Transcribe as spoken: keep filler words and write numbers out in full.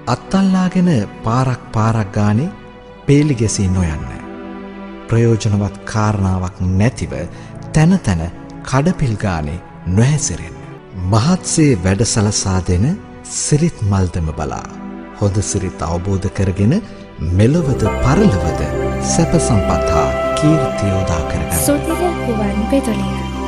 අත්තල්ලාගෙන පාරක් පාරක් ගානේ පේලි ගැසී නොයන්න. ප්‍රයෝජනවත් කාරණාවක් නැතිව තැන තැන කඩපිල් ගානේ නොහැසිරෙන්න. මහත්සේ වැඩසලසා දෙන සිරිත් මල්දම බලා හොඳ සිරිත් අවබෝධ කරගෙන මෙලොවද පරලොවද සැප සම්පත් හා කීර්තිය උදා කරගන්න. සුදිර ගුවන් විදුලිය